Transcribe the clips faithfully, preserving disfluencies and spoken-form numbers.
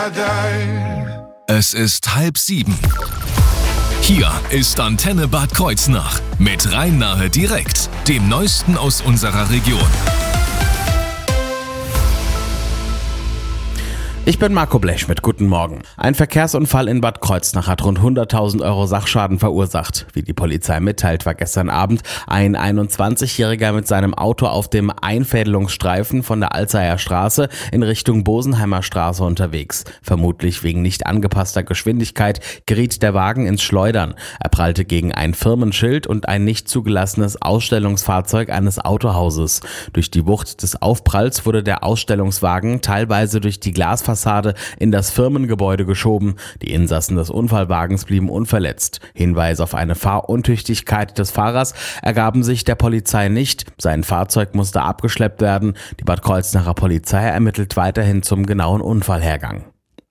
Es ist halb sieben. Hier ist Antenne Bad Kreuznach mit Rhein-Nahe direkt, dem Neuesten aus unserer Region. Ich bin Marco Blechschmidt, guten Morgen. Ein Verkehrsunfall in Bad Kreuznach hat rund hunderttausend Euro Sachschaden verursacht. Wie die Polizei mitteilt, war gestern Abend ein einundzwanzigjähriger mit seinem Auto auf dem Einfädelungsstreifen von der Alzeyer Straße in Richtung Bosenheimer Straße unterwegs. Vermutlich wegen nicht angepasster Geschwindigkeit geriet der Wagen ins Schleudern. Er prallte gegen ein Firmenschild und ein nicht zugelassenes Ausstellungsfahrzeug eines Autohauses. Durch die Wucht des Aufpralls wurde der Ausstellungswagen teilweise durch die Glasfassade in das Firmengebäude geschoben. Die Insassen des Unfallwagens blieben unverletzt. Hinweise auf eine Fahruntüchtigkeit des Fahrers ergaben sich der Polizei nicht. Sein Fahrzeug musste abgeschleppt werden. Die Bad Kreuznacher Polizei ermittelt weiterhin zum genauen Unfallhergang.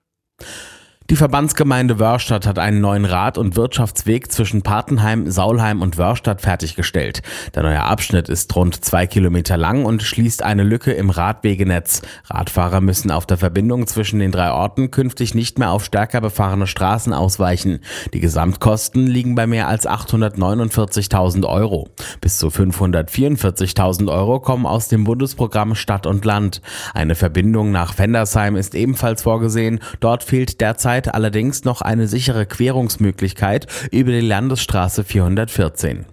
Die Verbandsgemeinde Wörrstadt hat einen neuen Rad- und Wirtschaftsweg zwischen Patenheim, Saulheim und Wörrstadt fertiggestellt. Der neue Abschnitt ist rund zwei Kilometer lang und schließt eine Lücke im Radwegenetz. Radfahrer müssen auf der Verbindung zwischen den drei Orten künftig nicht mehr auf stärker befahrene Straßen ausweichen. Die Gesamtkosten liegen bei mehr als achthundertneunundvierzigtausend Euro. Bis zu fünfhundertvierundvierzigtausend Euro kommen aus dem Bundesprogramm Stadt und Land. Eine Verbindung nach Vendersheim ist ebenfalls vorgesehen. Dort fehlt derzeit allerdings noch eine sichere Querungsmöglichkeit über die Landesstraße vierhundertvierzehn.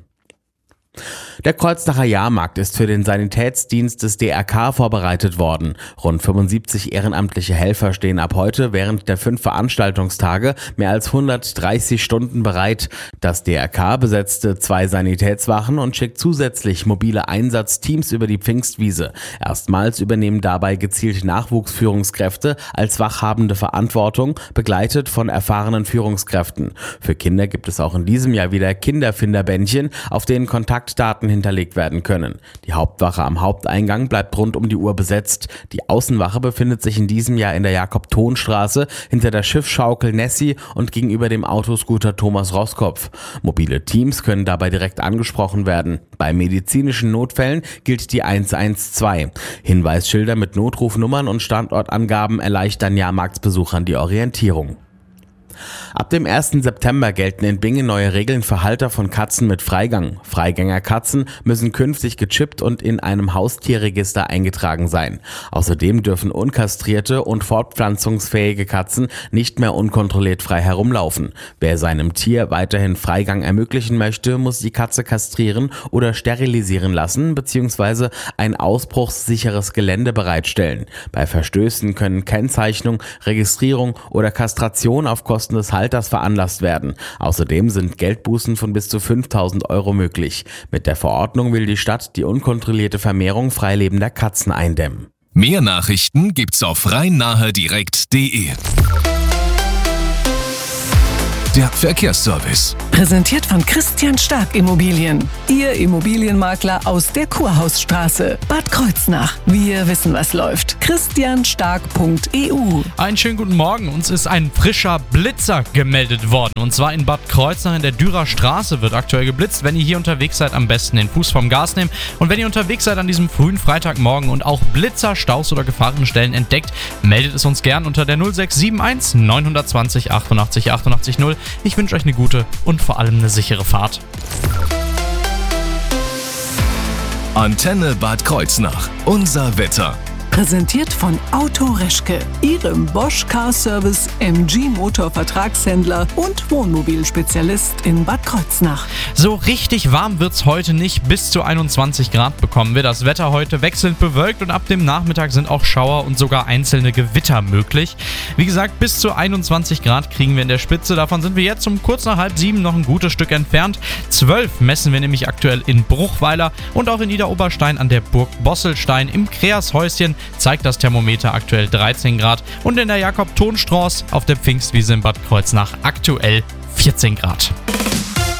Der Kreuznacher Jahrmarkt ist für den Sanitätsdienst des D R K vorbereitet worden. Rund fünfundsiebzig ehrenamtliche Helfer stehen ab heute während der fünf Veranstaltungstage mehr als hundertdreißig Stunden bereit. Das D R K besetzte zwei Sanitätswachen und schickt zusätzlich mobile Einsatzteams über die Pfingstwiese. Erstmals übernehmen dabei gezielt Nachwuchsführungskräfte als wachhabende Verantwortung, begleitet von erfahrenen Führungskräften. Für Kinder gibt es auch in diesem Jahr wieder Kinderfinderbändchen, auf denen Kontaktdaten hinterlegt werden können. Die Hauptwache am Haupteingang bleibt rund um die Uhr besetzt. Die Außenwache befindet sich in diesem Jahr in der Jakob-Thon-Straße hinter der Schiffschaukel Nessie und gegenüber dem Autoscooter Thomas Roskopf. Mobile Teams können dabei direkt angesprochen werden. Bei medizinischen Notfällen gilt die eins eins zwei. Hinweisschilder mit Notrufnummern und Standortangaben erleichtern Jahrmarktsbesuchern die Orientierung. Ab dem ersten September gelten in Bingen neue Regeln für Halter von Katzen mit Freigang. Freigängerkatzen müssen künftig gechippt und in einem Haustierregister eingetragen sein. Außerdem dürfen unkastrierte und fortpflanzungsfähige Katzen nicht mehr unkontrolliert frei herumlaufen. Wer seinem Tier weiterhin Freigang ermöglichen möchte, muss die Katze kastrieren oder sterilisieren lassen bzw. ein ausbruchssicheres Gelände bereitstellen. Bei Verstößen können Kennzeichnung, Registrierung oder Kastration auf Kosten des Halters veranlasst werden. Außerdem sind Geldbußen von bis zu fünftausend Euro möglich. Mit der Verordnung will die Stadt die unkontrollierte Vermehrung freilebender Katzen eindämmen. Mehr Nachrichten gibt's auf rhein-nahe direkt punkt de. Der Verkehrsservice. Präsentiert von Christian Stark Immobilien. Ihr Immobilienmakler aus der Kurhausstraße. Bad Kreuznach. Wir wissen, was läuft. christian stark punkt e u. Einen schönen guten Morgen. Uns ist ein frischer Blitzer gemeldet worden. Und zwar in Bad Kreuznach in der Dürer Straße wird aktuell geblitzt. Wenn ihr hier unterwegs seid, am besten den Fuß vom Gas nehmen. Und wenn ihr unterwegs seid an diesem frühen Freitagmorgen und auch Blitzer, Staus oder Gefahrenstellen entdeckt, meldet es uns gern unter der null sechs sieben eins neun zwei null achtundachtzig achtundachtzig null. Ich wünsche euch eine gute und vor allem eine sichere Fahrt. Antenne Bad Kreuznach. Unser Wetter. Präsentiert von Auto Reschke, Ihrem Bosch Car Service, M G Motor Vertragshändler und Wohnmobilspezialist in Bad Kreuznach. So richtig warm wird's heute nicht. Bis zu einundzwanzig Grad bekommen wir. Das Wetter heute wechselnd bewölkt und ab dem Nachmittag sind auch Schauer und sogar einzelne Gewitter möglich. Wie gesagt, bis zu einundzwanzig Grad kriegen wir in der Spitze. Davon sind wir jetzt um kurz nach halb sieben noch ein gutes Stück entfernt. zwölf messen wir nämlich aktuell in Bruchweiler und auch in Niederoberstein an der Burg Bosselstein. Im Kreashäuschen zeigt das Thermometer aktuell dreizehn Grad und in der Jakob-Thon-Straße auf der Pfingstwiese in Bad Kreuznach aktuell vierzehn Grad.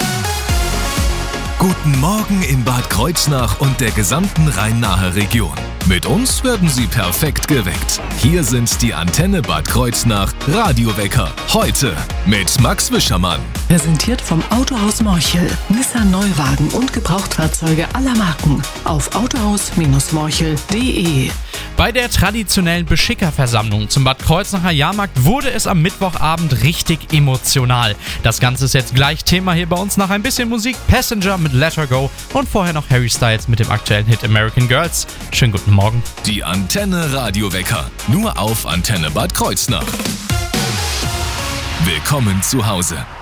Guten Morgen in Bad Kreuznach und der gesamten Rhein-Nahe Region. Mit uns werden Sie perfekt geweckt. Hier sind die Antenne Bad Kreuznach Radiowecker. Heute mit Max Wischermann. Präsentiert vom Autohaus Morchel. Nissan Neuwagen und Gebrauchtfahrzeuge aller Marken. Auf autohaus morchel punkt de. Bei der traditionellen Beschickerversammlung zum Bad Kreuznacher Jahrmarkt wurde es am Mittwochabend richtig emotional. Das Ganze ist jetzt gleich Thema hier bei uns. Nach ein bisschen Musik Passenger mit Let Her Go und vorher noch Harry Styles mit dem aktuellen Hit American Girls. Schönen guten Morgen. Die Antenne Radiowecker. Nur auf Antenne Bad Kreuznach. Willkommen zu Hause.